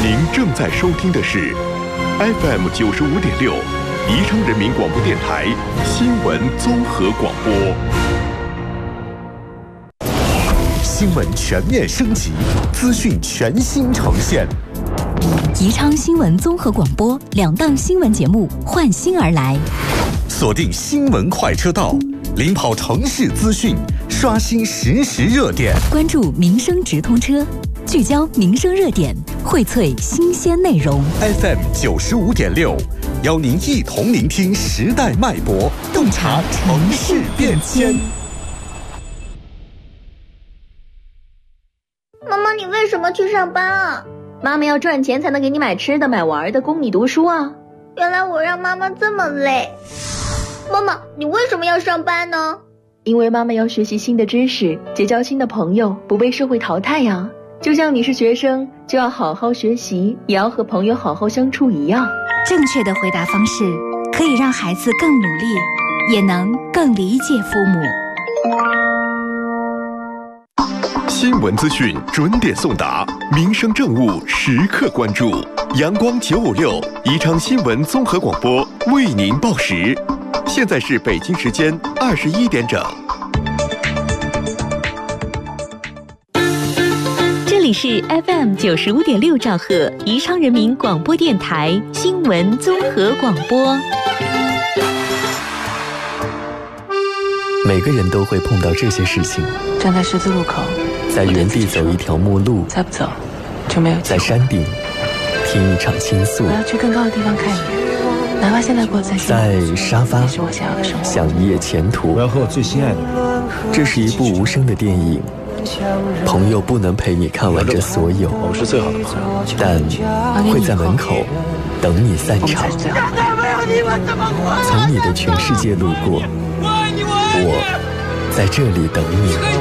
您正在收听的是 FM 95.6宜昌人民广播电台新闻综合广播。 新闻全面升级，资讯全新呈现。 宜昌新闻综合广播2档新闻节目换新而来， 锁定新闻快车道，领跑城市资讯，刷新实时热点， 关注民生直通车，聚焦民生热点，荟萃新鲜内容。 FM 95.6，邀您一同聆听时代脉搏，洞察城市变迁。 妈妈，你为什么去上班啊？ 妈妈要赚钱才能给你买吃的买玩的，供你读书啊。 原来我让妈妈这么累。妈妈，你为什么要上班呢？ 因为妈妈要学习新的知识，结交新的朋友，不被社会淘汰呀。就像你是学生，就要好好学习，也要和朋友好好相处一样。 正确的回答方式可以让孩子更努力，也能更理解父母。 新闻资讯准点送达，民生政务时刻关注。阳光956宜昌新闻综合广播为您报时。现在是北京时间21点整。 这里是 FM 95.6兆赫宜昌人民广播电台新闻综合广播。 每个人都会碰到这些事情： 站在十字路口， 在原地走一条陌路， 再不走就没有机会； 在山顶听一场倾诉， 我要去更高的地方看一眼，哪怕现在过得再辛苦， 在沙发是我想要的生活。 想一夜前途， 我要和我最心爱的人。 这是一部无声的电影，朋友不能陪你看完这所有， 我们是最好的朋友， 但会在门口等你散场。从你的全世界路过，我在这里等你。